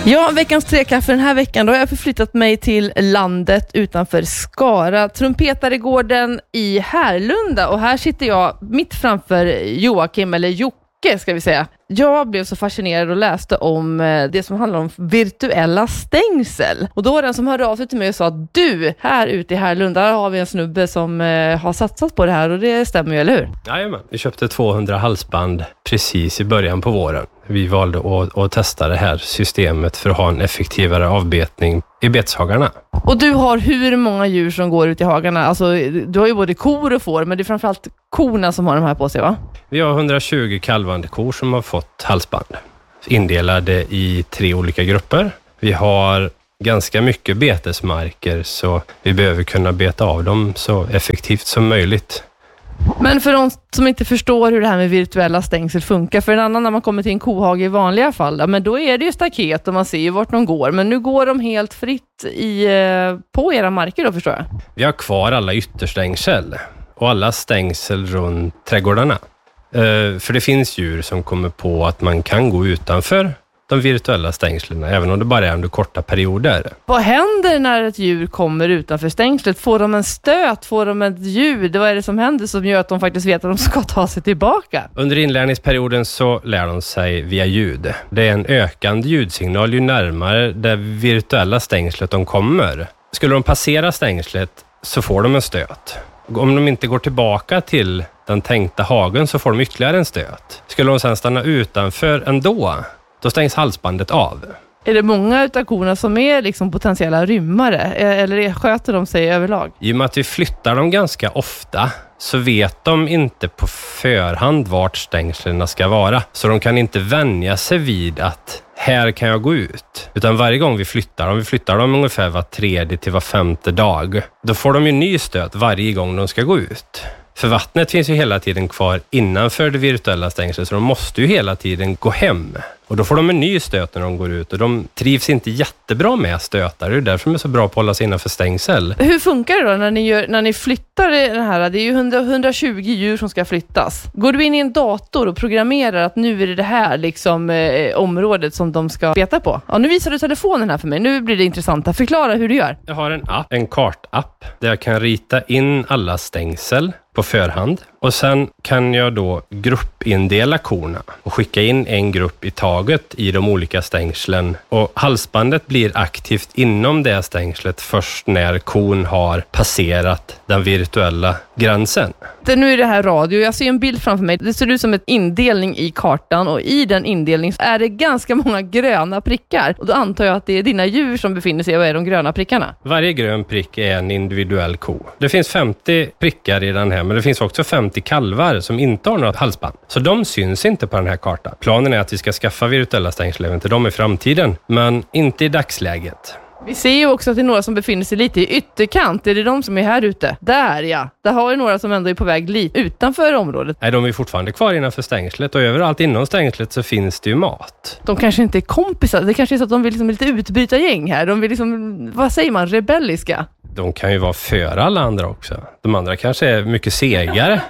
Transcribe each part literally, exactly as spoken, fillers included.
Ja, veckans trekaffe den här veckan, då har jag förflyttat mig till landet utanför Skara, Trumpetaregården i Härlunda, och här sitter jag mitt framför Joakim, eller Jocke ska vi säga. Jag blev så fascinerad och läste om det som handlar om virtuella stängsel. Och då var den som hörde av sig till mig och sa att du, här ute i Härlunda har vi en snubbe som eh, har satsat på det här, och det stämmer ju, eller hur? Jajamän, vi köpte tvåhundra halsband precis i början på våren. Vi valde att, att testa det här systemet för att ha en effektivare avbetning i betshagarna. Och du har hur många djur som går ut i hagarna? Alltså, du har ju både kor och får, men det är framförallt korna som har de här på sig, va? Vi har hundratjugo kalvande kor som har fått halsband. Indelade i tre olika grupper. Vi har ganska mycket betesmarker, så vi behöver kunna beta av dem så effektivt som möjligt. Men för de som inte förstår hur det här med virtuella stängsel funkar, för en annan när man kommer till en kohage i vanliga fall, men då är det ju staket och man ser ju vart de går. Men nu går de helt fritt i, på era marker då, förstår jag. Vi har kvar alla ytterstängsel och alla stängsel runt trädgårdarna. Uh, för det finns djur som kommer på att man kan gå utanför de virtuella stängslen, även om det bara är under korta perioder. Vad händer när ett djur kommer utanför stängslet? Får de en stöt? Får de ett ljud? Vad är det som händer som gör att de faktiskt vet att de ska ta sig tillbaka? Under inlärningsperioden så lär de sig via ljud. Det är en ökande ljudsignal ju närmare det virtuella stängslet de kommer. Skulle de passera stängslet så får de en stöt. Om de inte går tillbaka till den tänkta hagen så får de ytterligare en stöt. Skulle de sedan stanna utanför ändå, då stängs halsbandet av. Är det många utav korna som är liksom potentiella rymmare? Eller sköter de sig överlag? I och med att vi flyttar dem ganska ofta så vet de inte på förhand vart stängslerna ska vara. Så de kan inte vänja sig vid att här kan jag gå ut. Utan varje gång vi flyttar dem, vi flyttar dem ungefär var tredje till var femte dag. Då får de ju ny stöt varje gång de ska gå ut. För vattnet finns ju hela tiden kvar innanför det virtuella stängslet, så de måste ju hela tiden gå hem. Och då får de en ny stöt när de går ut, och de trivs inte jättebra med stötar. Det är därför de är så bra på att hålla sig innanför stängsel. Hur funkar det då när ni, gör, när ni flyttar det här? Det är ju hundra, hundratjugo djur som ska flyttas. Går du in i en dator och programmerar att nu är det det här liksom, eh, området som de ska beta på? Ja, nu visar du telefonen här för mig. Nu blir det intressant. Förklara hur du gör. Jag har en app, en kartapp, där jag kan rita in alla stängsel på förhand. Och sen kan jag då gruppindela korna och skicka in en grupp i taget i de olika stängslen. Och halsbandet blir aktivt inom det stängslet först när kon har passerat den virtuella gränsen. Det, nu är det här radio. Jag ser en bild framför mig. Det ser ut som en indelning i kartan, och i den indelningen är det ganska många gröna prickar. Och då antar jag att det är dina djur som befinner sig och är de gröna prickarna. Varje grön prick är en individuell ko. Det finns femtio prickar i den här, men det finns också femtio kalvar som inte har något halsband. Så de syns inte på den här kartan. Planen är att vi ska skaffa virtuella stängsel även till dem i framtiden, men inte i dagsläget. Vi ser ju också att det är några som befinner sig lite i ytterkant. Är det de som är här ute? Där ja. Där har vi några som ändå är på väg lite utanför området. Nej, de är fortfarande kvar innanför stängslet, och överallt inom stängslet så finns det ju mat. De kanske inte är kompisar. Det kanske är så att de vill liksom lite utbryta gäng här. De vill liksom, vad säger man, rebelliska? De kan ju vara för alla andra också. De andra kanske är mycket segare.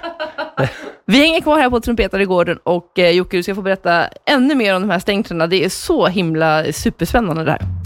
Vi hänger kvar här på Trumpetaregården, och eh, Jocke, du ska få berätta ännu mer om de här stängslarna. Det är så himla superspännande där.